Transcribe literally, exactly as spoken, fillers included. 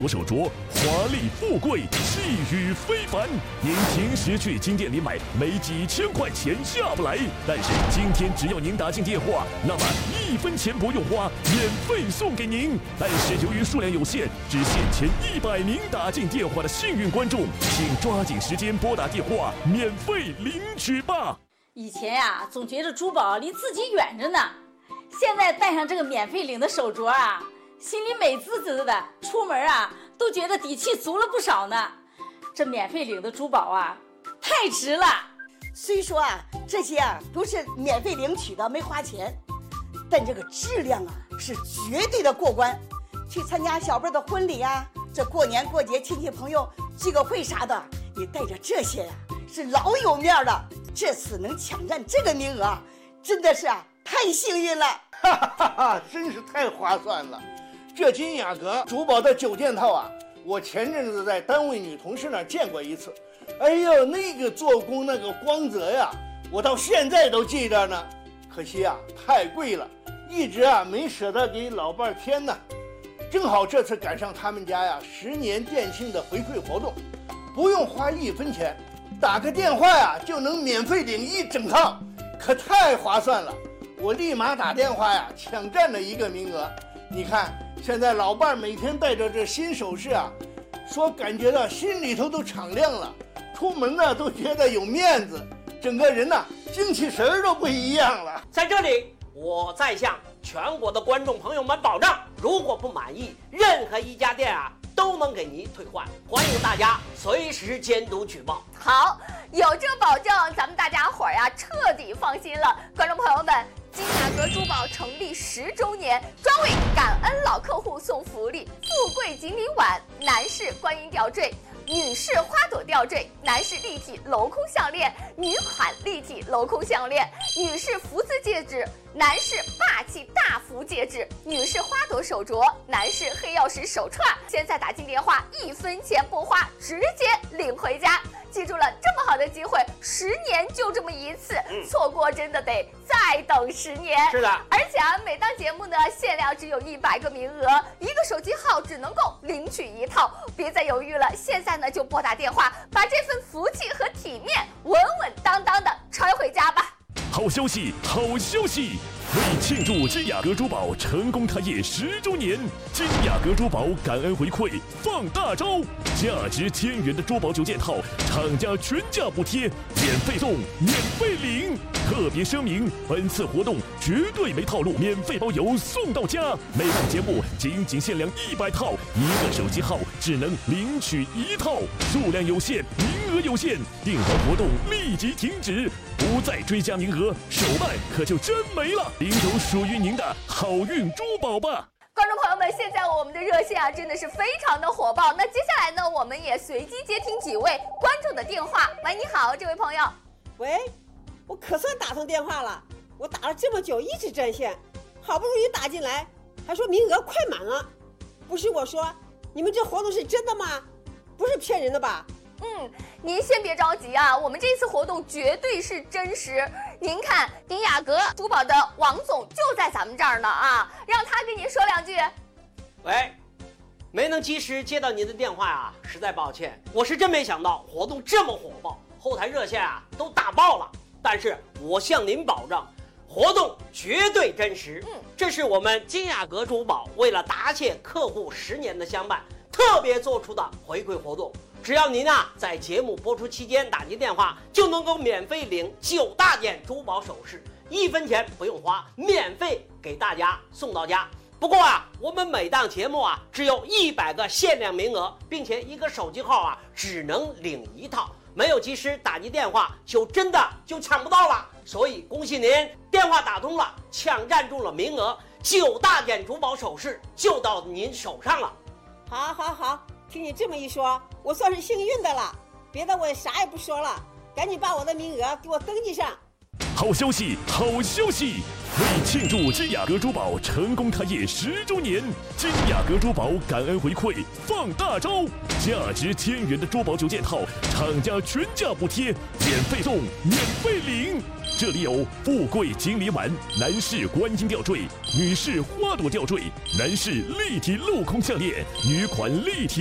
手镯华丽富贵，气宇非凡。您平时去金店里买，没几千块钱下不来。但是今天只要您打进电话，那么一分钱不用花，免费送给您。但是由于数量有限，只限前一百名打进电话的幸运观众，请抓紧时间拨打电话，免费领取吧。 以前呀、啊，总觉得珠宝离自己远着呢，现在戴上这个免费领的手镯啊，心里美滋滋的，出门啊都觉得底气足了不少呢。这免费领的珠宝啊，太值了。 虽说啊，这些啊都是免费领取的，没花钱，但这个质量啊是绝对的过关。去参加小辈的婚礼啊，这过年过节亲戚朋友聚个会啥的，你带着这些呀、啊，是老有面的。这次能抢占这个名额，真的是啊太幸运了。 哈哈哈哈，真是太划算了。这金雅阁珠宝的九件套啊，我前阵子在单位女同事那儿见过一次。哎呦，那个做工那个光泽呀，我到现在都记着呢。可惜啊，太贵了，一直啊没舍得给老伴儿添呢。正好这次赶上他们家呀十年店庆的回馈活动，不用花一分钱，打个电话呀就能免费领一整套，可太划算了。我立马打电话呀抢占了一个名额。你看现在老伴每天带着这新首饰啊，说感觉到心里头都敞亮了，出门呢都觉得有面子，整个人呢精气神儿都不一样了。 在这里我再向全国的观众朋友们保障，如果不满意，任何一家店啊都能给您退换，欢迎大家随时监督举报。 好，有这个保证，咱们大家伙儿呀彻底放心了。观众朋友们，金雅阁珠宝成立十周年，专为感恩老客户送福利：富贵锦鲤碗、男士观音吊坠、女士花朵吊坠、男士立体镂空项链、女款立体镂空项链、女士福字戒指、男士霸气大福戒指、女士花朵手镯、男士黑曜石手串。现在打进电话，一分钱不花，直接领回家。记住了，这么好的机会，十年就这么一次，嗯、错过真的得再等十年。 是的， 而且啊，每档节目呢限量只有一百个名额，一个手机号只能够领取一套，别再犹豫了，现在呢就拨打电话，把这份福气和体面稳稳当当的揣回家吧。 好消息，好消息！为庆祝金雅阁珠宝成功开业十周年，金雅阁珠宝感恩回馈放大招，价值千元的珠宝九件套，厂家全价补贴，免费送，免费领。特别声明，本次活动绝对没套路，免费包邮送到家。每档节目仅仅限量一百套，一个手机号只能领取一套，数量有限，名额有限，订完活动立即停止，不再追加名额，手慢可就真没了。领走属于您的好运珠宝吧。 观众朋友们，现在我们的热线啊真的是非常的火爆。那接下来呢，我们也随机接听几位观众的电话。喂，你好，这位朋友。 喂，我可算打通电话了，我打了这么久一直占线，好不容易打进来，还说名额快满了。不是我说，你们这活动是真的吗？不是骗人的吧？ 嗯，您先别着急啊，我们这次活动绝对是真实。您看，金雅阁珠宝的王总就在咱们这儿呢啊，让他跟您说两句。 喂，没能及时接到您的电话啊，实在抱歉。我是真没想到活动这么火爆，后台热线啊都打爆了。但是我向您保证，活动绝对真实。嗯，这是我们金雅阁珠宝为了答谢客户十年的相伴，特别做出的回馈活动。只要您啊在节目播出期间打进电话，就能够免费领九大件珠宝首饰，一分钱不用花，免费给大家送到家。不过啊，我们每档节目啊只有一百个限量名额，并且一个手机号啊只能领一套，没有及时打进电话，就真的就抢不到了。所以恭喜您，电话打通了，抢占住了名额，九大件珠宝首饰就到您手上了。 好好好，听你这么一说，我算是幸运的了。别的我也啥也不说了，赶紧把我的名额给我登记上。 好消息，好消息！为庆祝金雅阁珠宝成功开业十周年，金雅阁珠宝感恩回馈放大招，价值千元的珠宝九件套，厂家全价补贴，免费送，免费领。这里有富贵锦鲤碗、男士观音吊坠、女士花朵吊坠、男士立体镂空项链、女款立体。